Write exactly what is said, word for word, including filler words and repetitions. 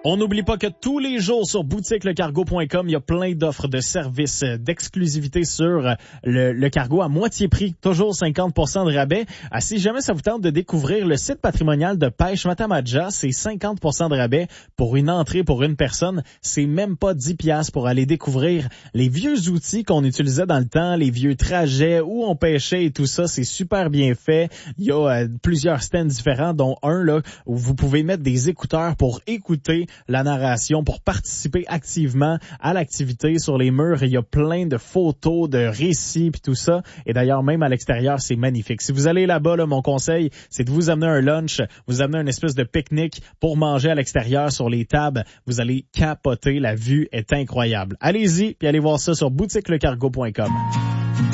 On n'oublie pas que tous les jours sur boutique le cargo point com, il y a plein d'offres de services, d'exclusivité sur le, le cargo à moitié prix. Toujours cinquante pour cent de rabais. Ah, si jamais ça vous tente de découvrir le site patrimonial de pêche Matamaja, c'est cinquante pour cent de rabais pour une entrée pour une personne. C'est même pas dix piastres pour aller découvrir les vieux outils qu'on utilisait dans le temps, les vieux trajets où on pêchait et tout ça. C'est super bien fait. Il y a euh, plusieurs stands différents, dont un là où vous pouvez mettre des écouteurs pour écouter la narration, pour participer activement à l'activité. Sur les murs, il y a plein de photos, de récits puis tout ça. Et d'ailleurs, même à l'extérieur, c'est magnifique. Si vous allez là-bas, là, mon conseil, c'est de vous amener un lunch, vous amener une espèce de pique-nique pour manger à l'extérieur sur les tables. Vous allez capoter. La vue est incroyable. Allez-y, puis allez voir ça sur boutique le cargo point com.